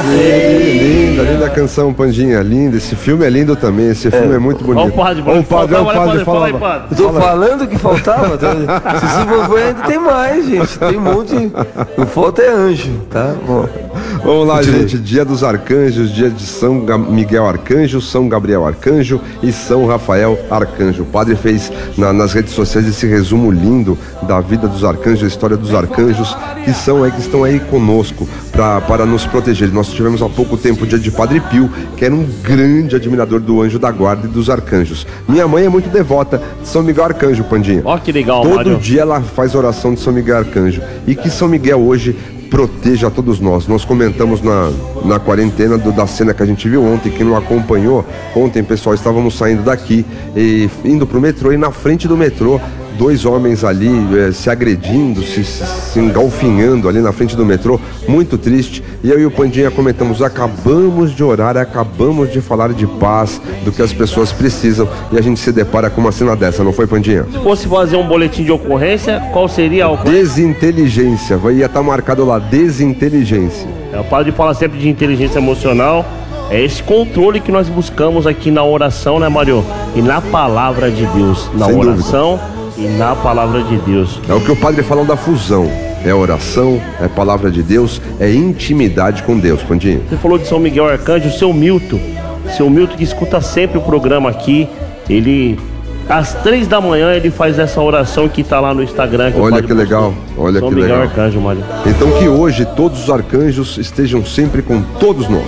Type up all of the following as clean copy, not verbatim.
Linda canção, Pandinha, linda. Esse filme é lindo também, esse filme é muito bonito. Fala aí, padre. Eu tô falando que faltava. Se desenvolver ainda tem mais, gente. Tem um monte. Não falta é anjo, tá? Bom. Vamos lá, gente. Dia dos Arcanjos, dia de São Miguel Arcanjo, São Gabriel Arcanjo e São Rafael Arcanjo. O padre fez nas redes sociais esse resumo lindo da vida dos arcanjos, a história dos arcanjos que estão aí conosco para nos proteger. Nós tivemos há pouco tempo o dia de Padre Pio, que era um grande admirador do anjo da guarda e dos arcanjos. Minha mãe é muito devota de São Miguel Arcanjo, Pandinha. Ó, que legal, Todo dia ela faz oração de São Miguel Arcanjo. E que São Miguel hoje proteja a todos nós. Nós comentamos na quarentena da cena que a gente viu ontem. Quem não acompanhou, ontem, pessoal, estávamos saindo daqui e indo pro metrô, e na frente do metrô, dois homens ali se agredindo, se engalfinhando ali na frente do metrô, muito triste. E eu e o Pandinha comentamos, acabamos de orar, acabamos de falar de paz, do que as pessoas precisam, e a gente se depara com uma cena dessa, não foi, Pandinha? Se fosse fazer um boletim de ocorrência, qual seria a ocorrência? Desinteligência, ia estar marcado lá, desinteligência. O padre fala sempre de inteligência emocional. É esse controle que nós buscamos aqui na oração, né, Mário? E na palavra de Deus, na oração e na palavra de Deus. É o que o padre falou da fusão. É oração, é palavra de Deus, é intimidade com Deus, Pandinho. Você falou de São Miguel Arcanjo, o seu Milton que escuta sempre o programa aqui, ele, às 3 da manhã, ele faz essa oração que tá lá no Instagram. Olha que legal, olha São que Miguel legal. Arcanjo, Mário. Então que hoje todos os arcanjos estejam sempre com todos nós.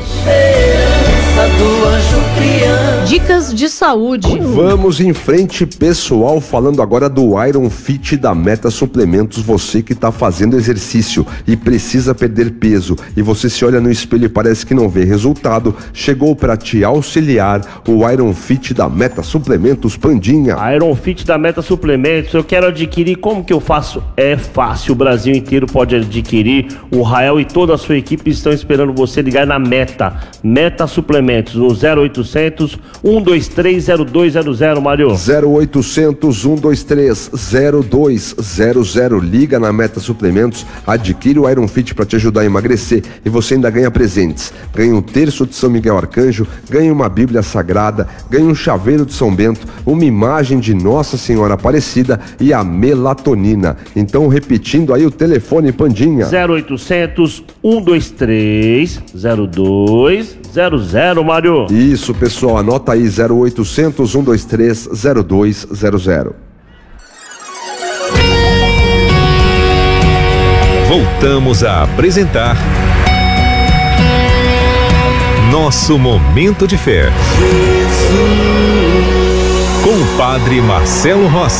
Dicas de saúde. Vamos em frente, pessoal, falando agora do Iron Fit da Meta Suplementos. Você que está fazendo exercício e precisa perder peso, e você se olha no espelho e parece que não vê resultado, chegou para te auxiliar o Iron Fit da Meta Suplementos, Pandinha. Iron Fit da Meta Suplementos, eu quero adquirir, como que eu faço? É fácil, o Brasil inteiro pode adquirir. O Rael e toda a sua equipe estão esperando você ligar na Meta Suplementos, no 0800 123 0200, Mário. 0800 123 0200. Liga na Meta Suplementos, adquire o Iron Fit para te ajudar a emagrecer, e você ainda ganha presentes. Ganha um terço de São Miguel Arcanjo, ganha uma Bíblia Sagrada, ganha um chaveiro de São Bento, uma imagem de Nossa Senhora Aparecida e a melatonina. Então, repetindo aí o telefone, Pandinha. 0800 123 0200, Mário. Isso, pessoal, anota aí, 0800 123 0200. Voltamos a apresentar Nosso Momento de Fé. Com o Padre Marcelo Rossi.